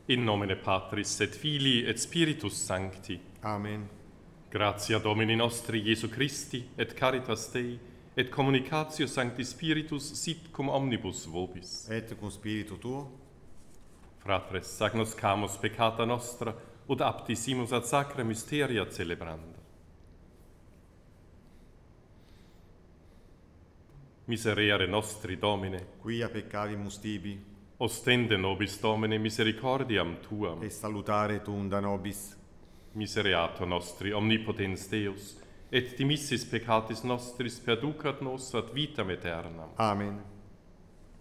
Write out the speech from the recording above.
In nomine Patris et Filii et Spiritus Sancti. Amen. Gratia Domini nostri Iesu Christi et caritas Dei et communicatio Sancti Spiritus sit cum omnibus vobis. Et cum spiritu tuo, Fratres, agnoscamus peccata nostra, ut aptisimus ad sacra mysteria celebranda. Miserere nostri, Domine, quia peccavimus tibi, ostende nobis Domine misericordiam Tuam. et salutare tuum da nobis, Misereatur nostri, omnipotens Deus, et dimissis peccatis nostris perducat nos ad vitam aeternam. Amen.